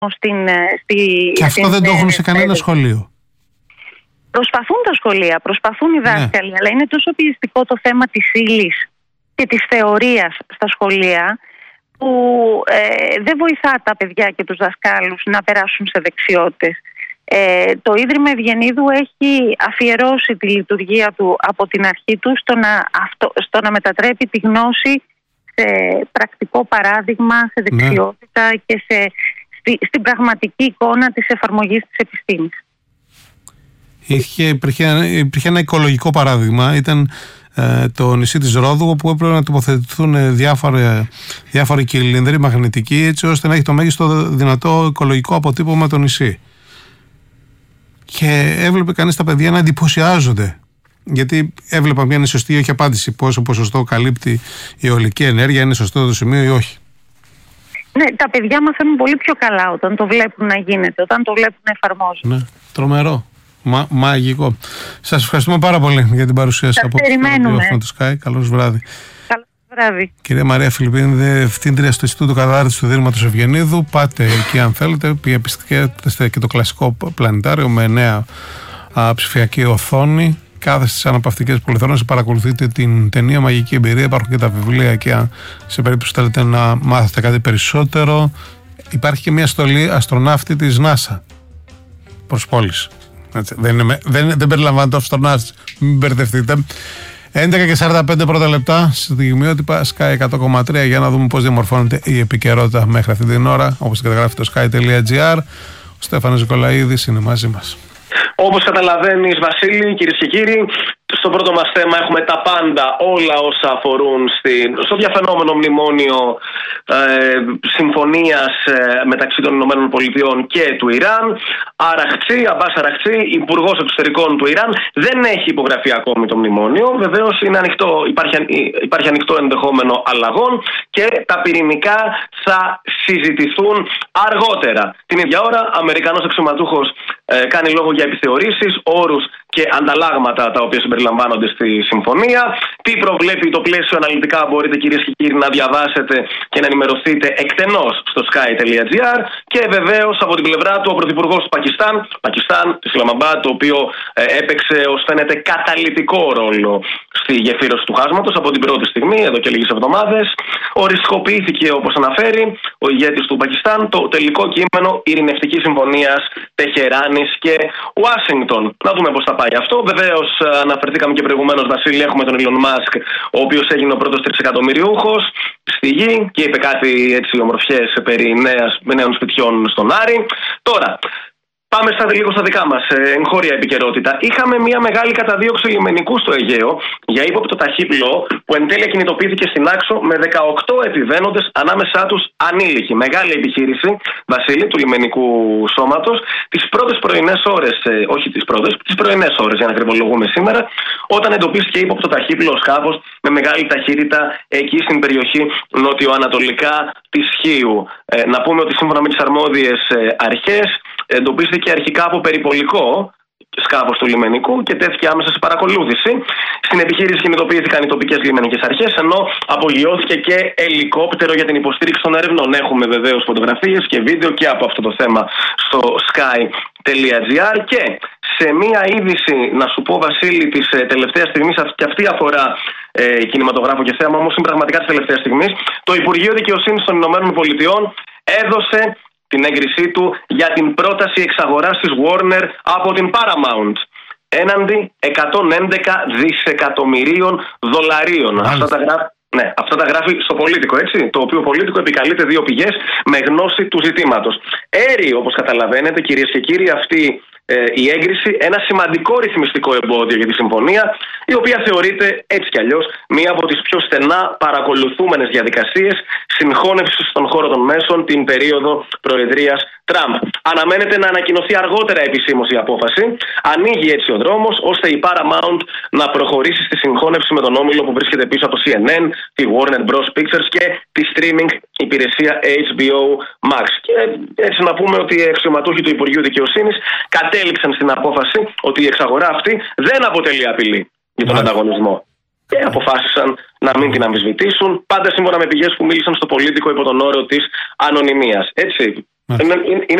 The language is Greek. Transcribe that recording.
Και αυτό δεν το έχουν σε κανένα σχολείο. Προσπαθούν τα σχολεία, προσπαθούν οι δάσκαλοι, αλλά είναι τόσο πιεστικό το θέμα της ύλης και της θεωρίας στα σχολεία, που δεν βοηθά τα παιδιά και τους δασκάλους να περάσουν σε δεξιότητες. Το Ίδρυμα Ευγενίδου έχει αφιερώσει τη λειτουργία του από την αρχή του στο να μετατρέπει τη γνώση σε πρακτικό παράδειγμα, σε δεξιότητα και στην πραγματική εικόνα της εφαρμογής της επιστήμης. Υπήρχε ένα οικολογικό παράδειγμα, ήταν το νησί της Ρόδου, όπου έπρεπε να τοποθετηθούν διάφοροι κυλίνδροι μαγνητικοί, έτσι ώστε να έχει το μέγιστο δυνατό οικολογικό αποτύπωμα το νησί. Και έβλεπε κανείς τα παιδιά να εντυπωσιάζονται, γιατί έβλεπα μια σωστή ή όχι απάντηση, πόσο ποσοστό καλύπτει η αιωλική ενέργεια, είναι σωστό το σημείο ή όχι. Ναι, τα παιδιά μαθαίνουν πολύ πιο καλά όταν το βλέπουν να γίνεται, όταν το βλέπουν να εφαρμόζουν. Ναι, τρομερό. Μαγικό. Σας ευχαριστούμε πάρα πολύ για την παρουσία σας από το ραδιόφωνο του Sky. Καλώς βράδυ. Καλώς βράδυ. Κυρία Μαρία Φιλιππίνη, διευθύντρια στο Ινστιτούτο Κατάρτισης του Ιδρύματος Ευγενίδου. Πάτε εκεί αν θέλετε. Επισκεφτείτε και το κλασικό πλανητάριο με νέα ψηφιακή οθόνη. Κάθεστε στις αναπαυτικές πολυθρόνες, παρακολουθείτε την ταινία Μαγική Εμπειρία. Υπάρχουν και τα βιβλία και αν σε περίπτωση θέλετε να μάθετε κάτι περισσότερο. Υπάρχει και μια στολή αστροναύτη της NASA προς πώληση. Δεν περιλαμβάνεται ο αστροναύτης, μην μπερδευτείτε. 11:45 πρώτα λεπτά, στιγμιότυπα Sky 100,3 για να δούμε πώς διαμορφώνεται η επικαιρότητα μέχρι αυτή την ώρα. Όπως καταγράφει το sky.gr, ο Στέφανος Νικολαίδης είναι μαζί μας. Όπως καταλαβαίνεις, Βασίλη, κυρίες και κύριοι, στο πρώτο μας θέμα έχουμε τα πάντα, όλα όσα αφορούν στο διαφαινόμενο μνημόνιο συμφωνίας μεταξύ των Ηνωμένων Πολιτειών και του Ιράν. Αμπάς Αραχτσί, υπουργός εξωτερικών του Ιράν, δεν έχει υπογραφεί ακόμη το μνημόνιο. Βεβαίως είναι υπάρχει ανοιχτό ενδεχόμενο αλλαγών και τα πυρηνικά θα συζητηθούν αργότερα. Την ίδια ώρα, Αμερικανός αξιωματούχος κάνει λόγο για επιθεωρήσεις, όρους και ανταλλάγματα τα οποία συμπεριλαμβάνονται στη συμφωνία. Τι προβλέπει το πλαίσιο αναλυτικά μπορείτε, κυρίες και κύριοι, να διαβάσετε και να ενημερωθείτε εκτενώς στο sky.gr. Και βεβαίως από την πλευρά του ο πρωθυπουργός του Πακιστάν, της Ισλαμαμπάντ, το οποίο έπαιξε ως φαίνεται καταλυτικό ρόλο στη γεφύρωση του χάσματος από την πρώτη στιγμή, εδώ και λίγες εβδομάδες. Οριστικοποιήθηκε, όπως αναφέρει ο ηγέτης του Πακιστάν, το τελικό κείμενο ειρηνευτικής συμφωνίας Τεχεράνης και Ουάσιγκτον. Να δούμε πώς θα πάει αυτό. Βεβαίως, αναφερθήκαμε και προηγουμένως, Βασίλη, έχουμε τον Elon Musk, ο οποίος έγινε ο πρώτος τρισεκατομμυριούχος στη γη και είπε κάτι έτσι ομορφιές περί νέων σπιτιών στον Άρη. Τώρα, πάμε λίγο στα δικά μας, εγχώρια επικαιρότητα. Είχαμε μια μεγάλη καταδίωξη λιμενικού στο Αιγαίο για ύποπτο ταχύπλοο που εν τέλει κινητοποιήθηκε στην Άξο με 18 επιβαίνοντες, ανάμεσά τους ανήλικοι. Μεγάλη επιχείρηση, Βασίλη, του λιμενικού σώματος. Τις πρώτες πρωινές ώρες, τις πρωινές ώρες για να ακριβολογούμε σήμερα, όταν εντοπίστηκε ύποπτο ταχύπλοο σκάφος με μεγάλη ταχύτητα εκεί στην περιοχή νοτιοανατολικά της Χίου. Να πούμε ότι σύμφωνα με τις αρμόδιες αρχές, εντοπίστηκε αρχικά από περιπολικό σκάφος του λιμενικού και τέθηκε άμεσα σε παρακολούθηση. Στην επιχείρηση κινητοποιήθηκαν οι τοπικές λιμενικές αρχές, ενώ απογειώθηκε και ελικόπτερο για την υποστήριξη των ερευνών. Έχουμε βεβαίως φωτογραφίες και βίντεο και από αυτό το θέμα στο sky.gr. Και σε μία είδηση, να σου πω, Βασίλη, της τελευταίας στιγμής, και αυτή αφορά κινηματογράφο και θέμα, όμως είναι πραγματικά της τελευταίας στιγμής, το Υπουργείο Δικαιοσύνης των Ηνωμένων Πολιτειών έδωσε την έγκρισή του για την πρόταση εξαγοράς της Warner από την Paramount έναντι 111 δισεκατομμυρίων δολαρίων. Αυτά τα γράφει στο Πολίτικο, έτσι, το οποίο Πολίτικο επικαλείται δύο πηγές με γνώση του ζητήματος. Έρει, όπως καταλαβαίνετε, κυρίες και κύριοι, αυτή η έγκριση ένα σημαντικό ρυθμιστικό εμπόδιο για τη συμφωνία, η οποία θεωρείται έτσι κι αλλιώς μία από τις πιο στενά παρακολουθούμενες διαδικασίες συγχώνευσης στον χώρο των μέσων την περίοδο προεδρίας Τραμπ. Αναμένεται να ανακοινωθεί αργότερα επισήμως η απόφαση. Ανοίγει έτσι ο δρόμος ώστε η Paramount να προχωρήσει στη συγχώνευση με τον όμιλο που βρίσκεται πίσω από το CNN, τη Warner Bros. Pictures και τη streaming υπηρεσία HBO Max. Και έτσι να πούμε ότι οι αξιωματούχοι του Υπουργείου Δικαιοσύνης κατέληξαν στην απόφαση ότι η εξαγορά αυτή δεν αποτελεί απειλή για τον ανταγωνισμό. και αποφάσισαν να μην την αμφισβητήσουν. Πάντα σύμφωνα με πηγές που μίλησαν στο Πολίτικο υπό τον όρο της ανωνυμίας. Έτσι. Είναι